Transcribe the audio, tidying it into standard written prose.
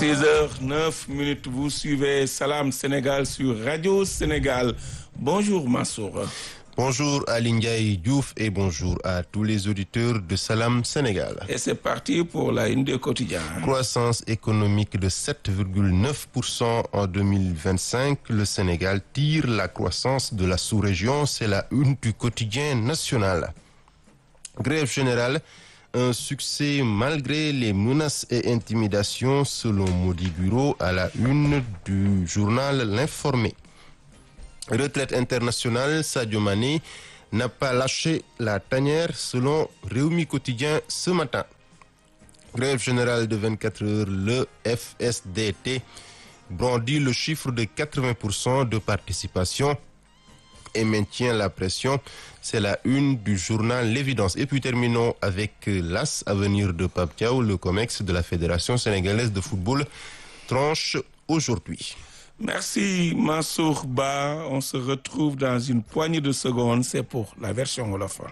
6h09, vous suivez Salam Sénégal sur Radio Sénégal. Bonjour Mansour. Bonjour à Ndiaye Diouf et bonjour à tous les auditeurs de Salam Sénégal. Et c'est parti pour la une des quotidiens. Croissance économique de 7,9% en 2025. Le Sénégal tire la croissance de la sous-région. C'est la une du quotidien national. Grève générale, un succès malgré les menaces et intimidations selon Modi Bureau à la une du journal L'Informé. Retraite internationale, Sadio Mané n'a pas lâché la tanière selon Réumi Quotidien ce matin. Grève générale de 24 heures, le FSDT brandit le chiffre de 80% de participation et maintient la pression. C'est la une du journal L'Évidence. Et puis terminons avec l'AS Avenir de Pape Thiaw, le COMEX de la Fédération sénégalaise de football tranche aujourd'hui. Merci Mansour Ba. On se retrouve dans une poignée de secondes. C'est pour la version wolof.